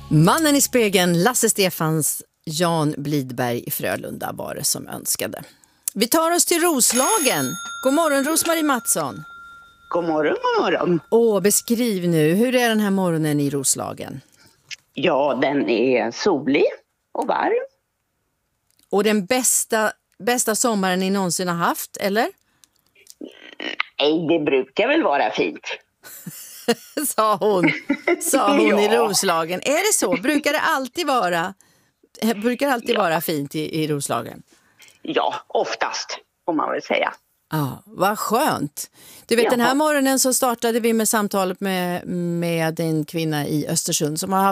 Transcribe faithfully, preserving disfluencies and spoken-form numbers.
Mannen i spegeln, Lasse Stefans, Jan Blidberg i Frölunda var det som önskade. Vi tar oss till Roslagen. God morgon Rosmarie Mattsson. God morgon, god morgon. Åh, beskriv nu, hur är den här morgonen i Roslagen? Ja, den är solig och varm. Och den bästa, bästa sommaren ni någonsin har haft, eller? Nej, det brukar väl vara fint. sa hon, sa hon Ja. i Roslagen. Är det så? Brukar det alltid vara, brukar det alltid Ja. vara fint i, i Roslagen? Ja, oftast får man väl säga. Ja, vad skönt. Du vet, Jaha. den här morgonen så startade vi med samtalet med, med en kvinna i Östersund som har